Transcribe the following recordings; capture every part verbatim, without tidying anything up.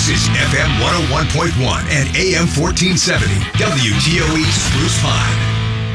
is F M one oh one point one and A M fourteen seventy. W T O E Spruce Pine.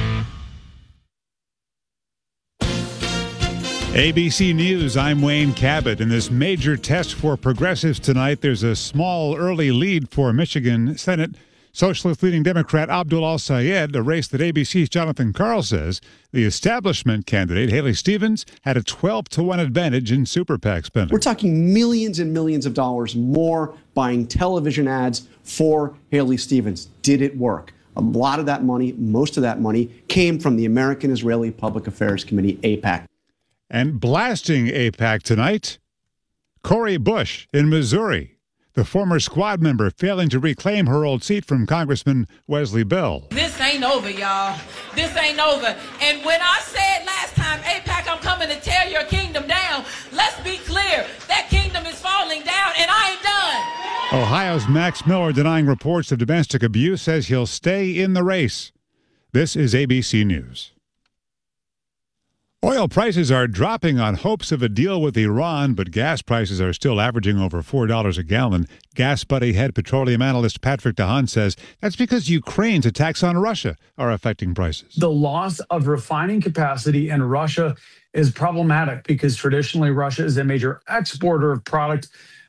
A B C News, I'm Wayne Cabot. In this major test for progressives tonight, there's a small early lead for Michigan Senate Socialist leading Democrat Abdul Al-Sayed, a race that A B C's Jonathan Karl says the establishment candidate, Haley Stevens, had a twelve to one advantage in super PAC spending. We're talking millions and millions of dollars more buying television ads for Haley Stevens. Did it work? A lot of that money, most of that money, came from the American Israeli Public Affairs Committee, AIPAC. And blasting AIPAC tonight, Cori Bush in Missouri, the former squad member failing to reclaim her old seat from Congressman Wesley Bell. This ain't over, y'all. This ain't over. And when I said last time, AIPAC, I'm coming to tear your kingdom down, let's be clear, that kingdom is falling down, and I ain't done. Ohio's Max Miller, denying reports of domestic abuse, says he'll stay in the race. This is A B C News. Oil prices are dropping on hopes of a deal with Iran, but gas prices are still averaging over four dollars a gallon. Gas Buddy head petroleum analyst Patrick DeHaan says that's because Ukraine's attacks on Russia are affecting prices. The loss of refining capacity in Russia is problematic because traditionally Russia is a major exporter of product